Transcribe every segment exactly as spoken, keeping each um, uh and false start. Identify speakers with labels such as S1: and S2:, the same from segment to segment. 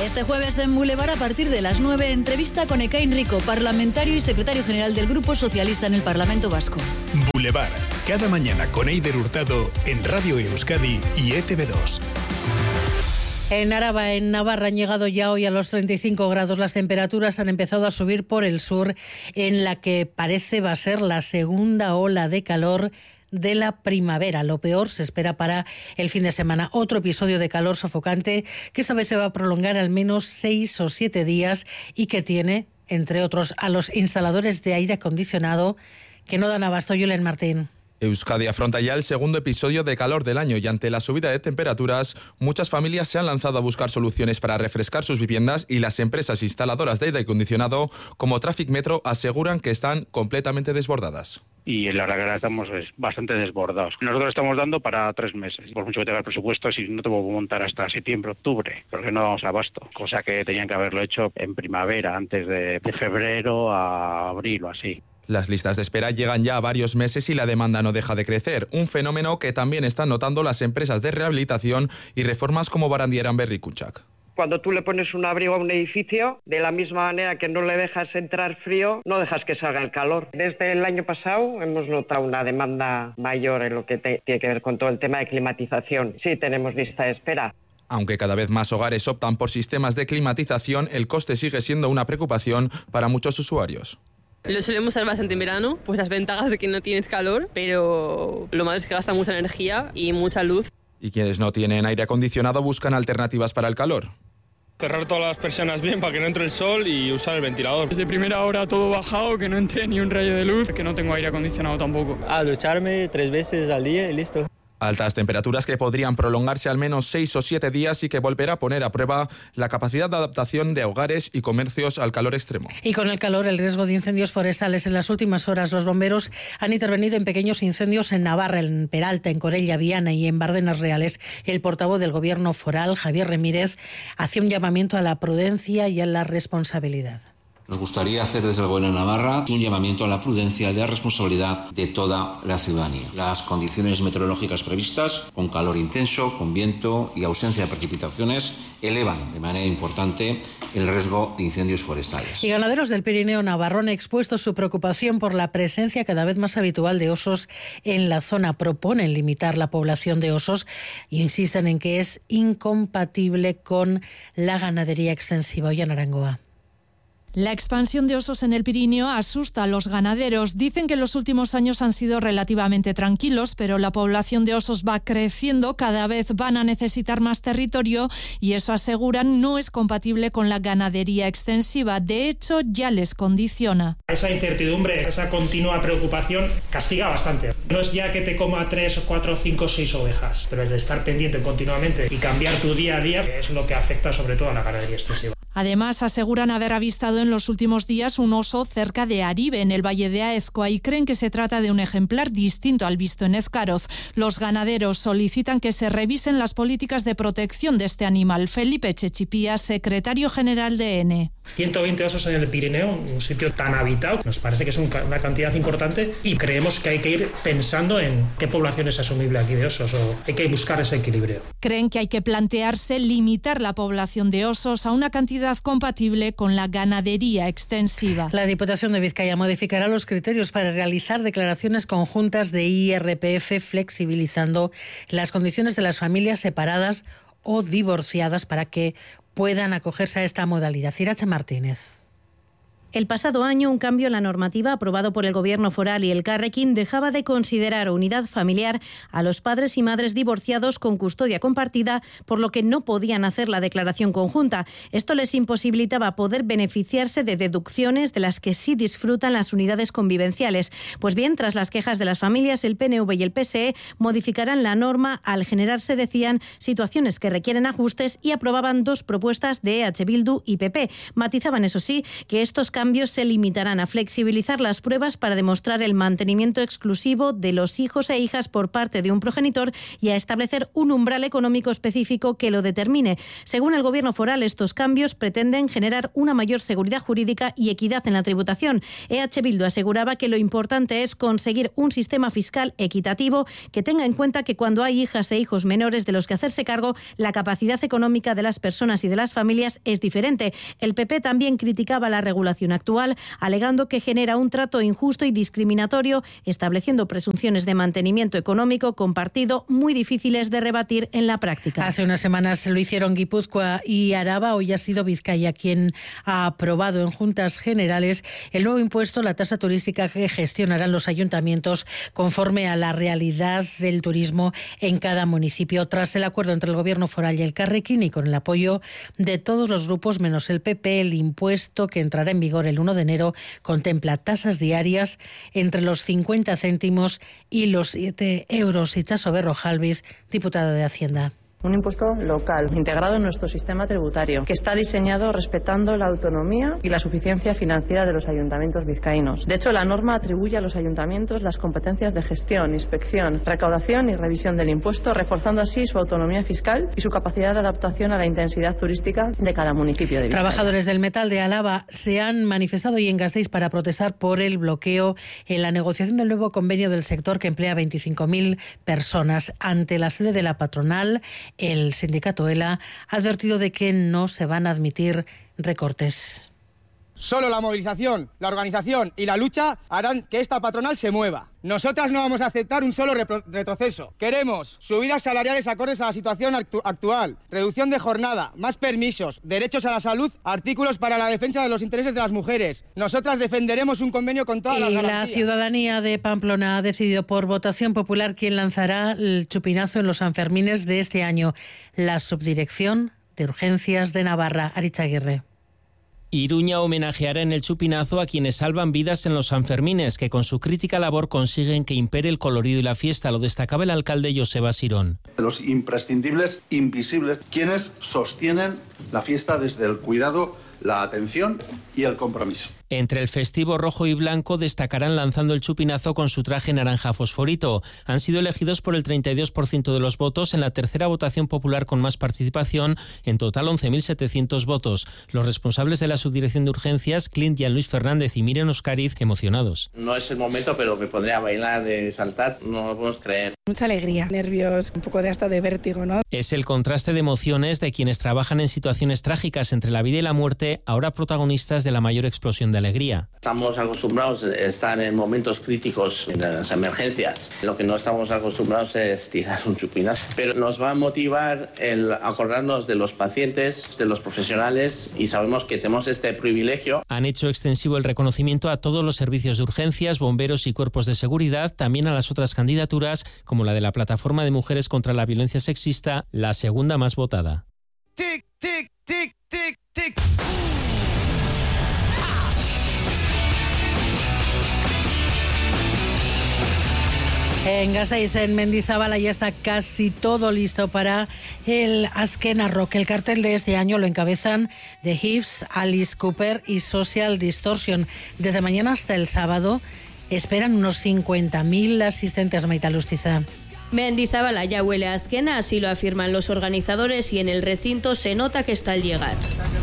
S1: Este jueves en Boulevard, a partir de las nueve, entrevista con Ekain Rico, parlamentario y secretario general del Grupo Socialista en el Parlamento Vasco.
S2: Boulevard, cada mañana con Eider Hurtado en Radio Euskadi y E T V dos.
S3: En Araba, en Navarra, han llegado ya hoy a los treinta y cinco grados. Las temperaturas han empezado a subir por el sur, en la que parece va a ser la segunda ola de calor de la primavera. Lo peor se espera para el fin de semana. Otro episodio de calor sofocante que esta vez se va a prolongar al menos seis o siete días y que tiene, entre otros, a los instaladores de aire acondicionado que no dan abasto. Julen Martín.
S4: Euskadi afronta ya el segundo episodio de calor del año y ante la subida de temperaturas, muchas familias se han lanzado a buscar soluciones para refrescar sus viviendas y las empresas instaladoras de aire acondicionado como Traffic Metro aseguran que están completamente desbordadas.
S5: Y la verdad que ahora estamos bastante desbordados. Nosotros estamos dando para tres meses. Por mucho que tenga el presupuesto, si no te puedo montar hasta septiembre, octubre, porque no damos abasto. Cosa que tenían que haberlo hecho en primavera, antes de, de febrero a abril o así.
S4: Las listas de espera llegan ya a varios meses y la demanda no deja de crecer, un fenómeno que también están notando las empresas de rehabilitación y reformas como Barandieran Berrikuntxak.
S6: Cuando tú le pones un abrigo a un edificio, de la misma manera que no le dejas entrar frío, no dejas que salga el calor. Desde el año pasado hemos notado una demanda mayor en lo que te, tiene que ver con todo el tema de climatización. Sí, tenemos lista de espera.
S4: Aunque cada vez más hogares optan por sistemas de climatización, el coste sigue siendo una preocupación para muchos usuarios.
S7: Lo solemos usar bastante en verano, pues las ventajas de que no tienes calor, pero lo malo es que gasta mucha energía y mucha luz.
S4: Y quienes no tienen aire acondicionado buscan alternativas para el calor.
S8: Cerrar todas las persianas bien para que no entre el sol y usar el ventilador.
S9: Desde primera hora todo bajado, que no entre ni un rayo de luz, que no tengo aire acondicionado tampoco.
S10: A ducharme tres veces al día y listo.
S4: Altas temperaturas que podrían prolongarse al menos seis o siete días y que volverá a poner a prueba la capacidad de adaptación de hogares y comercios al calor extremo.
S3: Y con el calor, el riesgo de incendios forestales. En las últimas horas, los bomberos han intervenido en pequeños incendios en Navarra, en Peralta, en Corella, Viana y en Bardenas Reales. El portavoz del Gobierno foral, Javier Remírez, hacía un llamamiento a la prudencia y a la responsabilidad.
S11: Nos gustaría hacer desde el Gobierno de Navarra un llamamiento a la prudencia y a la responsabilidad de toda la ciudadanía. Las condiciones meteorológicas previstas, con calor intenso, con viento y ausencia de precipitaciones, elevan de manera importante el riesgo de incendios forestales.
S3: Y ganaderos del Pirineo navarro han expuesto su preocupación por la presencia cada vez más habitual de osos en la zona. Proponen limitar la población de osos e insisten en que es incompatible con la ganadería extensiva. Ollán Arangoa.
S12: La expansión de osos en el Pirineo asusta a los ganaderos. Dicen que los últimos años han sido relativamente tranquilos, pero la población de osos va creciendo, cada vez van a necesitar más territorio y eso, aseguran, no es compatible con la ganadería extensiva. De hecho, ya les condiciona.
S13: Esa incertidumbre, esa continua preocupación castiga bastante. No es ya que te coma tres, cuatro, cinco, seis ovejas, pero el de estar pendiente continuamente y cambiar tu día a día es lo que afecta sobre todo a la ganadería extensiva.
S12: Además, aseguran haber avistado en los últimos días un oso cerca de Aribe, en el Valle de Aezkoa, y creen que se trata de un ejemplar distinto al visto en Ezcaroz. Los ganaderos solicitan que se revisen las políticas de protección de este animal. Felipe Chechipía, secretario general de E N E.
S13: ciento veinte osos en el Pirineo, un sitio tan habitado, nos parece que es una cantidad importante y creemos que hay que ir pensando en qué población es asumible aquí de osos, o hay que buscar ese equilibrio.
S12: Creen que hay que plantearse limitar la población de osos a una cantidad compatible con la ganadería extensiva.
S3: La Diputación de Vizcaya modificará los criterios para realizar declaraciones conjuntas de I R P F, flexibilizando las condiciones de las familias separadas o divorciadas para que puedan acogerse a esta modalidad. Irache Martínez.
S14: El pasado año, un cambio en la normativa aprobado por el Gobierno foral y el Carrequín dejaba de considerar unidad familiar a los padres y madres divorciados con custodia compartida, por lo que no podían hacer la declaración conjunta. Esto les imposibilitaba poder beneficiarse de deducciones de las que sí disfrutan las unidades convivenciales. Pues bien, tras las quejas de las familias, el P N V y el P S E modificarán la norma al generarse, decían, situaciones que requieren ajustes y aprobaban dos propuestas de E H Bildu y P P. Matizaban, eso sí, que estos cambios cambios se limitarán a flexibilizar las pruebas para demostrar el mantenimiento exclusivo de los hijos e hijas por parte de un progenitor y a establecer un umbral económico específico que lo determine. Según el Gobierno foral, estos cambios pretenden generar una mayor seguridad jurídica y equidad en la tributación. E H Bildu aseguraba que lo importante es conseguir un sistema fiscal equitativo que tenga en cuenta que cuando hay hijas e hijos menores de los que hacerse cargo, la capacidad económica de las personas y de las familias es diferente. El P P también criticaba la regulación actual, alegando que genera un trato injusto y discriminatorio, estableciendo presunciones de mantenimiento económico compartido muy difíciles de rebatir en la práctica.
S3: Hace unas semanas lo hicieron Guipúzcoa y Araba, hoy ha sido Vizcaya quien ha aprobado en Juntas Generales el nuevo impuesto, la tasa turística que gestionarán los ayuntamientos conforme a la realidad del turismo en cada municipio. Tras el acuerdo entre el Gobierno foral y el Carrequín y con el apoyo de todos los grupos menos el P P, el impuesto que entrará en vigor el uno de enero contempla tasas diarias entre los cincuenta céntimos y los siete euros. Itxaso Berrojalbiz, diputada de Hacienda.
S15: Un impuesto local, integrado en nuestro sistema tributario, que está diseñado respetando la autonomía y la suficiencia financiera de los ayuntamientos vizcaínos. De hecho, la norma atribuye a los ayuntamientos las competencias de gestión, inspección, recaudación y revisión del impuesto, reforzando así su autonomía fiscal y su capacidad de adaptación a la intensidad turística de cada municipio de Vizcaya.
S3: Trabajadores del metal de Álava se han manifestado hoy en Gasteiz para protestar por el bloqueo en la negociación del nuevo convenio del sector que emplea veinticinco mil personas. Ante la sede de la patronal, el sindicato ELA ha advertido de que no se van a admitir recortes.
S16: Solo la movilización, la organización y la lucha harán que esta patronal se mueva. Nosotras no vamos a aceptar un solo retroceso. Queremos subidas salariales acordes a la situación actu- actual, reducción de jornada, más permisos, derechos a la salud, artículos para la defensa de los intereses de las mujeres. Nosotras defenderemos un convenio con todas las
S3: Y
S16: garantías.
S3: la ciudadanía de Pamplona ha decidido por votación popular quién lanzará el chupinazo en los Sanfermines de este año. La Subdirección de Urgencias de Navarra. Aritz Aguirre.
S17: Iruña homenajeará en el chupinazo a quienes salvan vidas en los Sanfermines, que con su crítica labor consiguen que impere el colorido y la fiesta. Lo destacaba el alcalde Joseba Sirón.
S18: Los imprescindibles, invisibles, quienes sostienen la fiesta desde el cuidado, la atención y el compromiso.
S17: Entre el festivo rojo y blanco destacarán lanzando el chupinazo con su traje naranja fosforito. Han sido elegidos por el treinta y dos por ciento de los votos en la tercera votación popular con más participación, en total once mil setecientos votos. Los responsables de la Subdirección de Urgencias, Clint Jean Luis Fernández y Miriam Oscariz, emocionados.
S19: No es el momento, pero me pondré a bailar, de saltar, no lo podemos creer.
S20: Mucha alegría, nervios, un poco de hasta de vértigo, ¿no?
S17: Es el contraste de emociones de quienes trabajan en situaciones trágicas entre la vida y la muerte, ahora protagonistas de la mayor explosión de alegría.
S19: Estamos acostumbrados a estar en momentos críticos en las emergencias. Lo que no estamos acostumbrados es tirar un chupinazo. Pero nos va a motivar el acordarnos de los pacientes, de los profesionales, y sabemos que tenemos este privilegio.
S17: Han hecho extensivo el reconocimiento a todos los servicios de urgencias, bomberos y cuerpos de seguridad, también a las otras candidaturas, como la de la Plataforma de Mujeres contra la Violencia Sexista, la segunda más votada.
S21: Tic, tic, tic, tic, tic.
S3: En Gasteiz, en Mendizabala, ya está casi todo listo para el Azkena Rock. El cartel de este año lo encabezan The Hives, Alice Cooper y Social Distortion. Desde mañana hasta el sábado esperan unos cincuenta mil asistentes. Maita Lustiza.
S22: Mendizabala ya huele a Azkena, así lo afirman los organizadores, y en el recinto se nota que está al llegar.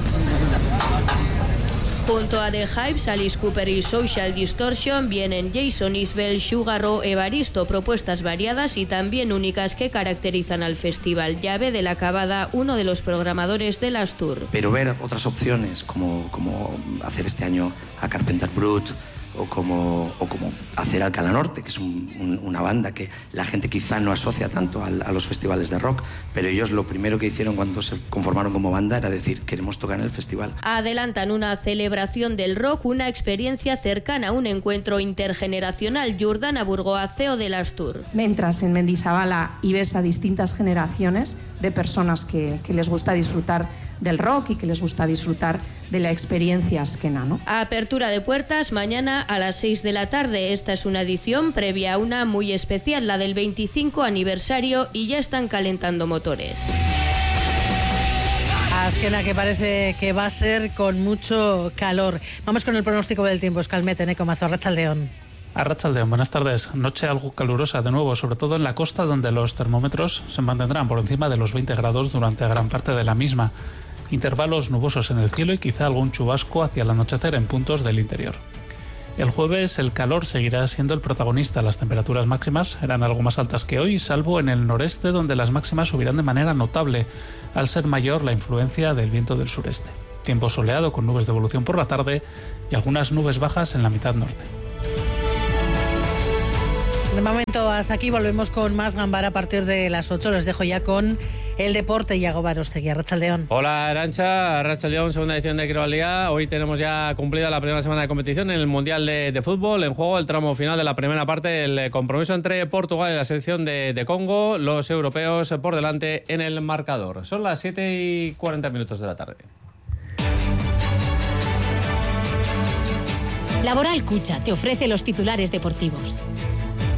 S22: Junto a The Hives, Alice Cooper y Social Distortion vienen Jason Isbell, Sugar o Evaristo, propuestas variadas y también únicas que caracterizan al festival. Llave de la Cabada, uno de los programadores del Astur.
S23: Pero ver otras opciones, como, como hacer este año a Carpenter Brut, o como, o como hacer Alcalá Norte, que es un, un, una banda que la gente quizá no asocia tanto a, a los festivales de rock, pero ellos lo primero que hicieron cuando se conformaron como banda era decir, queremos tocar en el festival.
S22: Adelantan una celebración del rock, una experiencia cercana a un encuentro intergeneracional. Jordana Burgoa, C E O del Astur.
S24: Entras en Mendizabala y ves a distintas generaciones de personas que, que les gusta disfrutar del rock y que les gusta disfrutar de la experiencia azkena, ¿no?
S22: Apertura de puertas mañana a las seis de la tarde. Esta es una edición previa a una muy especial, la del veinticinco aniversario, y ya están calentando motores.
S3: Azkena Esquena que parece que va a ser con mucho calor. Vamos con el pronóstico del tiempo. Escalmete, Neco Mazo, Arratsaldeón.
S1: Arratsaldeón, buenas tardes. Noche algo calurosa de nuevo, sobre todo en la costa, donde los termómetros se mantendrán por encima de los veinte grados durante gran parte de la misma. Intervalos nubosos en el cielo y quizá algún chubasco hacia el anochecer en puntos del interior. El jueves el calor seguirá siendo el protagonista. Las temperaturas máximas serán algo más altas que hoy, salvo en el noreste, donde las máximas subirán de manera notable, al ser mayor la influencia del viento del sureste. Tiempo soleado con nubes de evolución por la tarde y algunas nubes bajas en la mitad norte.
S3: De momento hasta aquí, volvemos con más Gambara a partir de las ocho. Les dejo ya con el deporte y Iago Barostegui. Arratsaldeón.
S2: Hola Arantxa, Arratsaldeón, segunda edición de Quiero al Día. Hoy tenemos ya cumplida la primera semana de competición en el Mundial de, de Fútbol. En juego el tramo final de la primera parte, el compromiso entre Portugal y la selección de, de Congo. Los europeos por delante en el marcador. Son las siete y cuarenta minutos de la tarde.
S5: Laboral Cucha te ofrece los titulares deportivos.